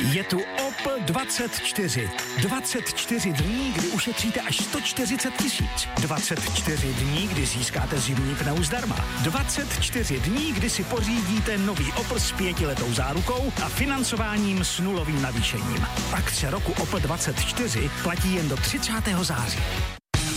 Je tu Opel 24. 24 dní, kdy ušetříte až 140 000. 24 dní, kdy získáte zimní pneu zdarma. 24 dní, kdy si pořídíte nový Opel s 5letou zárukou a financováním s nulovým navýšením. Akce roku Opel 24 platí jen do 30. září.